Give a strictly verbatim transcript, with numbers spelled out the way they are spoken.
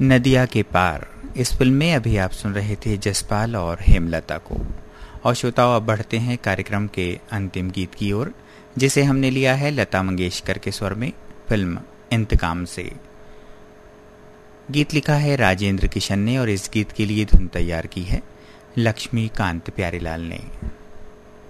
नदिया के पार इस फिल्म में अभी आप सुन रहे थे जसपाल और हेमलता को। और श्रोताओं, अब बढ़ते हैं कार्यक्रम के अंतिम गीत की ओर, जिसे हमने लिया है लता मंगेशकर के स्वर में फिल्म इंतकाम से। गीत लिखा है राजेंद्र किशन ने और इस गीत के लिए धुन तैयार की है लक्ष्मीकांत प्यारेलाल ने।